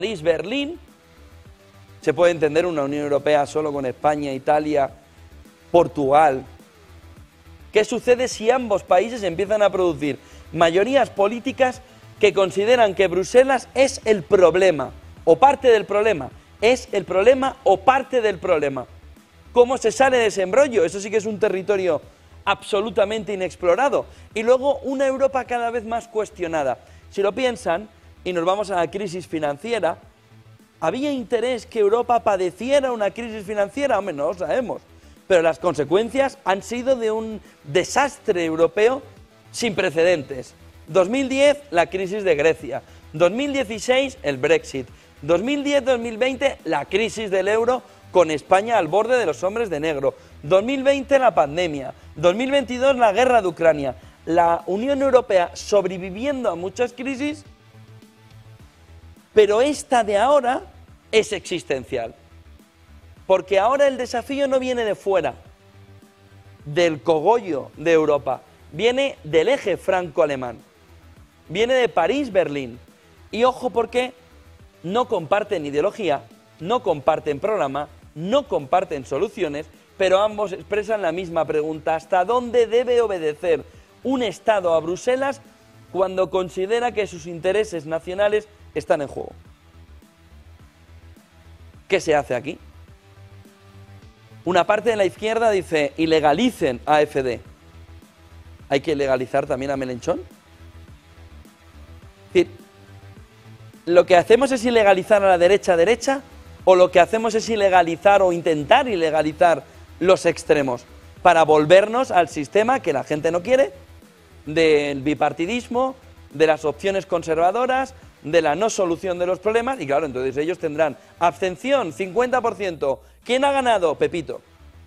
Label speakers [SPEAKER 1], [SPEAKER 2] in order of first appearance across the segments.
[SPEAKER 1] París-Berlín. Se puede entender una Unión Europea solo con España, Italia, Portugal. ¿Qué sucede si ambos países empiezan a producir mayorías políticas que consideran que Bruselas es el problema o parte del problema? Es el problema o parte del problema. ¿Cómo se sale de ese embrollo? Eso sí que es un territorio absolutamente inexplorado. Y luego una Europa cada vez más cuestionada. Si lo piensan, y nos vamos a la crisis financiera, ¿había interés que Europa padeciera una crisis financiera? Hombre, no lo sabemos. Pero las consecuencias han sido de un desastre europeo sin precedentes. 2010, la crisis de Grecia. 2016, el Brexit. 2010-2020, la crisis del euro con España al borde de los hombres de negro. 2020, la pandemia. 2022, la guerra de Ucrania. La Unión Europea sobreviviendo a muchas crisis, pero esta de ahora es existencial. Porque ahora el desafío no viene de fuera, del cogollo de Europa, viene del eje franco-alemán, viene de París-Berlín. Y ojo porque no comparten ideología, no comparten programa, no comparten soluciones, pero ambos expresan la misma pregunta: ¿hasta dónde debe obedecer un Estado a Bruselas cuando considera que sus intereses nacionales están en juego? ¿Qué se hace aquí? Una parte de la izquierda dice: ilegalicen a AfD. ¿Hay que ilegalizar también a Melenchón? Es decir, ¿lo que hacemos es ilegalizar a la derecha o lo que hacemos es ilegalizar o intentar ilegalizar los extremos para volvernos al sistema que la gente no quiere, del bipartidismo, de las opciones conservadoras, de la no solución de los problemas? Y claro, entonces ellos tendrán abstención, 50%. ¿Quién ha ganado? Pepito.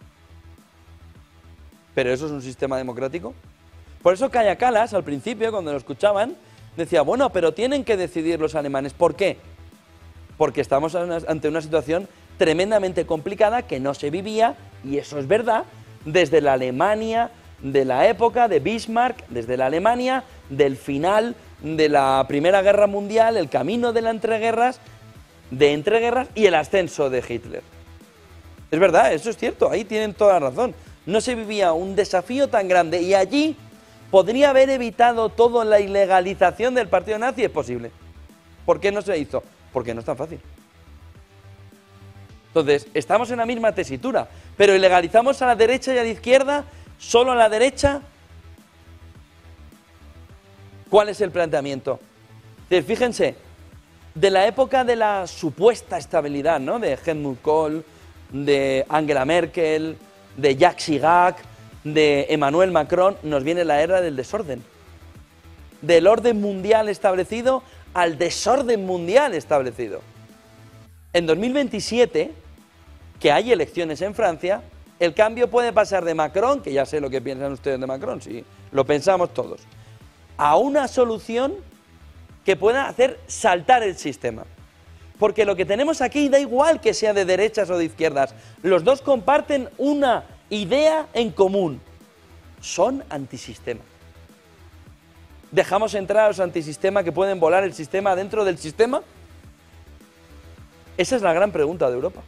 [SPEAKER 1] ¿Pero eso es un sistema democrático? Por eso Kaja Kallas, al principio, cuando lo escuchaban, decía: bueno, pero tienen que decidir los alemanes. ¿Por qué? Porque estamos ante una situación tremendamente complicada que no se vivía, y eso es verdad, desde la Alemania de la época de Bismarck, desde la Alemania del final de la Primera Guerra Mundial, el camino de la entreguerras y el ascenso de Hitler. Es verdad, eso es cierto, ahí tienen toda la razón. No se vivía un desafío tan grande, y allí podría haber evitado toda la ilegalización del partido nazi. Es posible. ¿Por qué no se hizo? Porque no es tan fácil. Entonces, estamos en la misma tesitura, pero ilegalizamos a la derecha y a la izquierda, solo a la derecha. ¿Cuál es el planteamiento? Fíjense, de la época de la supuesta estabilidad, ¿no?, de Helmut Kohl, de Angela Merkel, de Jacques Chirac, de Emmanuel Macron, nos viene la era del desorden. Del orden mundial establecido al desorden mundial establecido. En 2027, que hay elecciones en Francia, el cambio puede pasar de Macron, que ya sé lo que piensan ustedes de Macron, sí, lo pensamos todos, a una solución que pueda hacer saltar el sistema. Porque lo que tenemos aquí da igual que sea de derechas o de izquierdas, los dos comparten una idea en común: son antisistema. ¿Dejamos entrar a los antisistema que pueden volar el sistema dentro del sistema? Esa es la gran pregunta de Europa.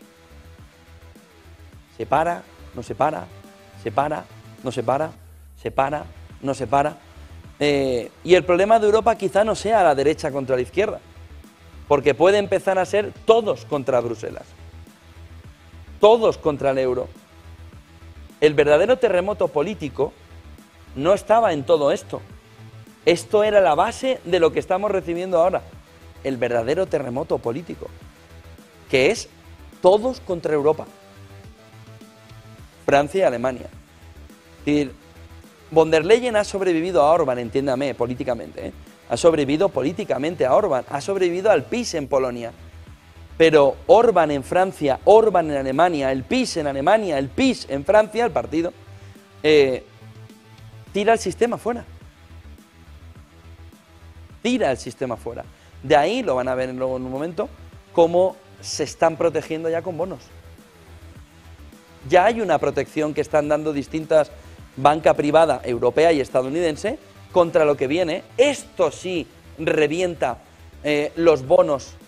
[SPEAKER 1] ¿Se para? ¿No se para? ¿Se para? ¿No se para? ¿Se para? ¿No se para? Y el problema de Europa quizá no sea la derecha contra la izquierda, porque puede empezar a ser todos contra Bruselas, todos contra el euro. El verdadero terremoto político no estaba en todo esto. Esto era la base de lo que estamos recibiendo ahora. El verdadero terremoto político, que es todos contra Europa. Francia y Alemania. Es decir, von der Leyen ha sobrevivido a Orbán, entiéndame, políticamente, ¿eh? Ha sobrevivido políticamente a Orbán, ha sobrevivido al PiS en Polonia. Pero Orbán en Francia, Orbán en Alemania, el PiS en Alemania, el PiS en Francia, el partido, tira el sistema fuera. Tira el sistema fuera. De ahí, lo van a ver luego en un momento, cómo se están protegiendo ya con bonos. Ya hay una protección que están dando distintas banca privada europea y estadounidense contra lo que viene. Esto sí revienta los bonos